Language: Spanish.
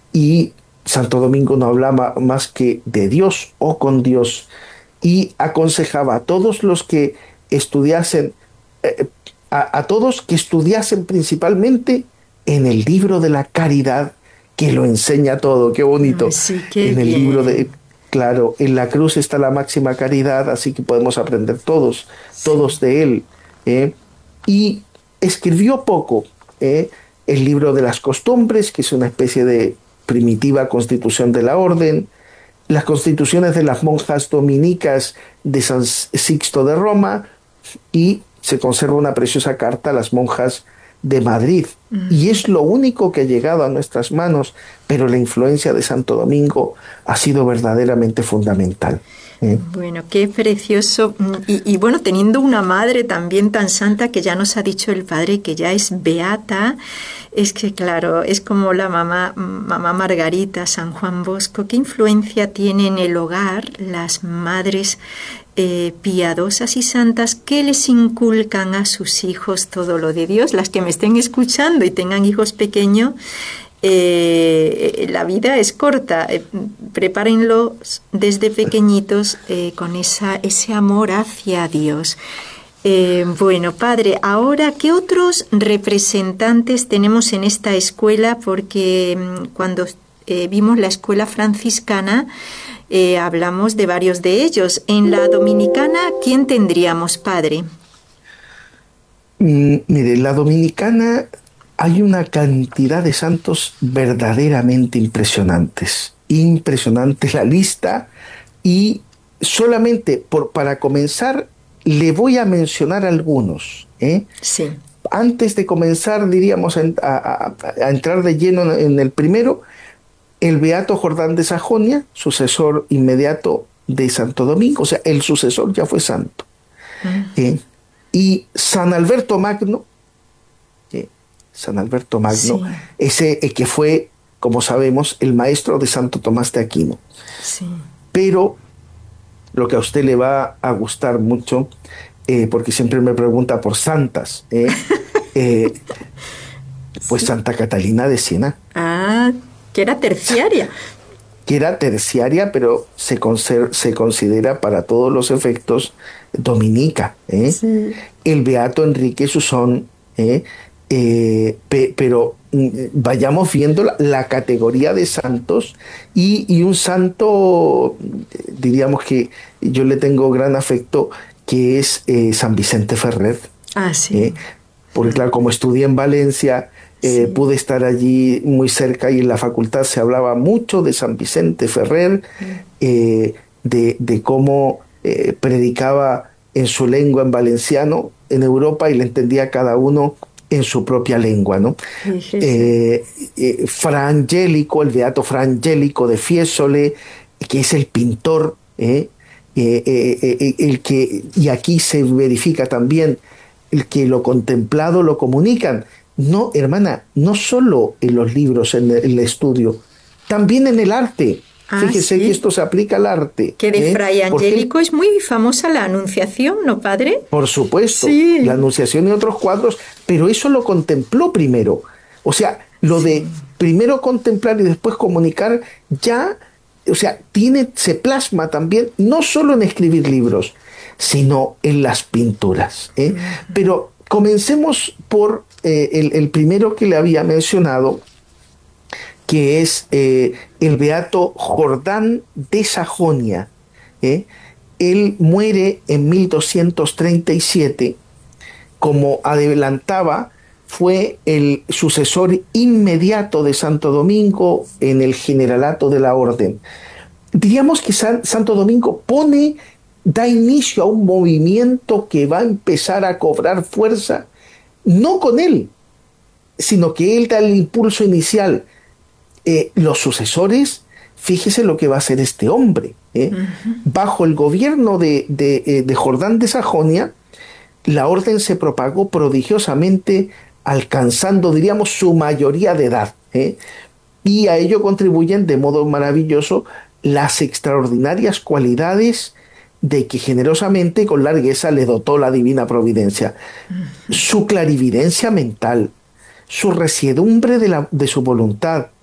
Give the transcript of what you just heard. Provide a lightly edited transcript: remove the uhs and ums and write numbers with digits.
y Santo Domingo no hablaba más que de Dios o con Dios, y aconsejaba a todos los que estudiasen, eh, a todos que estudiasen principalmente en el libro de la caridad, que lo enseña todo. Qué Ay, bonito. sí, qué En el libro de, bien. claro, en la cruz está la máxima caridad, así que podemos aprender todos, Sí. todos de él. ¿Eh? Y escribió poco, ¿eh? El libro de las costumbres, que es una especie de primitiva constitución de la orden, las constituciones de las monjas dominicas de San Sixto de Roma, y se conserva una preciosa carta a las monjas de Madrid. Y es lo único que ha llegado a nuestras manos, pero la influencia de Santo Domingo ha sido verdaderamente fundamental. ¿Eh? Bueno, qué precioso. Y bueno, teniendo una madre también tan santa que ya nos ha dicho el padre que ya es beata, es que claro, es como la mamá Margarita, San Juan Bosco. ¿Qué influencia tiene en el hogar las madres piadosas y santas que les inculcan a sus hijos todo lo de Dios? Las que me estén escuchando y tengan hijos pequeños, la vida es corta, prepárenlos desde pequeñitos con ese amor hacia Dios. Bueno, padre, ahora, ¿qué otros representantes tenemos en esta escuela? Porque cuando vimos la escuela franciscana, hablamos de varios de ellos. En la dominicana, ¿quién tendríamos, padre? Mire, en la dominicana hay una cantidad de santos verdaderamente impresionantes. Impresionante la lista, y solamente para comenzar le voy a mencionar algunos. ¿Eh? Sí. Antes de comenzar, diríamos, a entrar de lleno en el primero, el beato Jordán de Sajonia, sucesor inmediato de Santo Domingo, o sea, el sucesor ya fue santo. Mm. ¿Eh? Y San Alberto Magno, San Alberto Magno, Sí, ese que fue, como sabemos, el maestro de Santo Tomás de Aquino. sí. Pero lo que a usted le va a gustar mucho, porque siempre me pregunta por santas, eh, pues Sí. Santa Catalina de Siena, Ah, que era terciaria. que era terciaria, pero se considera para todos los efectos dominica. Sí. El beato Enrique Susón, pero vayamos viendo la categoría de santos, y un santo, diríamos que yo le tengo gran afecto, que es San Vicente Ferrer. Ah, sí. ¿Eh? Porque claro, como estudié en Valencia, Sí. pude estar allí muy cerca, y en la facultad se hablaba mucho de San Vicente Ferrer, de cómo predicaba en su lengua, en valenciano, en Europa, y le entendía a cada uno en su propia lengua, ¿no? Fíjese. Eh, Fra Angelico, el beato Fra Angelico de Fiesole, que es el pintor, el que, y aquí se verifica también el que lo contemplado lo comunican. No, hermana, no solo en los libros, en el estudio, también en el arte. Ah, Fíjese que sí. esto se aplica al arte, Que de Fray porque él, Angélico es muy famosa la Anunciación, ¿no, padre? por supuesto, la Sí. Anunciación y otros cuadros, pero eso lo contempló primero. O sea, lo Sí. de primero contemplar y después comunicar, ya, o sea, se plasma también, no solo en escribir libros, sino en las pinturas. Pero comencemos por el primero que le había mencionado, que es el beato Jordán de Sajonia. ¿Eh? Él muere en 1237, como adelantaba, fue el sucesor inmediato de Santo Domingo en el generalato de la orden. Diríamos que Santo Domingo da inicio a un movimiento que va a empezar a cobrar fuerza, no con él, sino que él da el impulso inicial. Los sucesores, fíjese lo que va a hacer este hombre. Bajo el gobierno de Jordán de Sajonia, la orden se propagó prodigiosamente, alcanzando, diríamos, su mayoría de edad. Y a ello contribuyen de modo maravilloso las extraordinarias cualidades de que generosamente y con largueza le dotó la divina providencia. Su clarividencia mental, su resiedumbre de su voluntad,